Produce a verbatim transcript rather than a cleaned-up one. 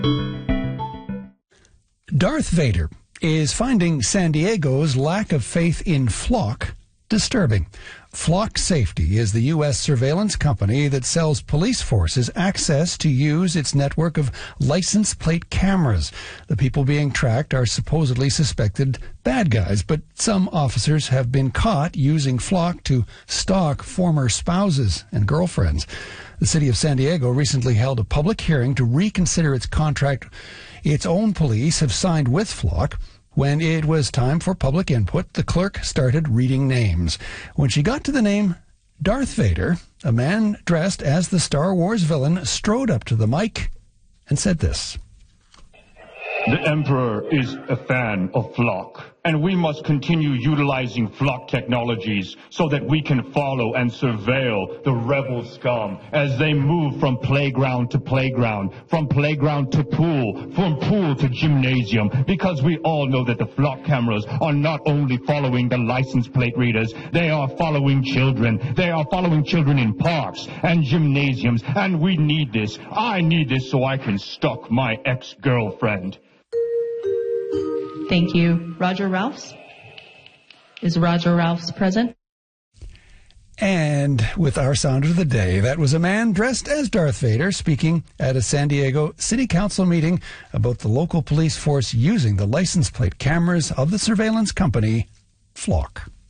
Darth Vader is finding San Diego's lack of faith in Flock disturbing. Flock Safety is the U S surveillance company that sells police forces access to use its network of license plate cameras. The people being tracked are supposedly suspected bad guys, but some officers have been caught using Flock to stalk former spouses and girlfriends. The city of San Diego recently held a public hearing to reconsider its contract its own police have signed with Flock. When it was time for public input, the clerk started reading names. When she got to the name Darth Vader, a man dressed as the Star Wars villain strode up to the mic and said this. The Emperor is a fan of Flock, and we must continue utilizing Flock technologies so that we can follow and surveil the rebel scum as they move from playground to playground, from playground to pool, from pool to gymnasium, because we all know that the Flock cameras are not only following the license plate readers, they are following children. They are following children in parks and gymnasiums, and we need this. I need this so I can stalk my ex-girlfriend. Thank you. Roger Ralphs? Is Roger Ralphs present? And with our sound of the day, that was a man dressed as Darth Vader speaking at a San Diego City Council meeting about the local police force using the license plate cameras of the surveillance company Flock.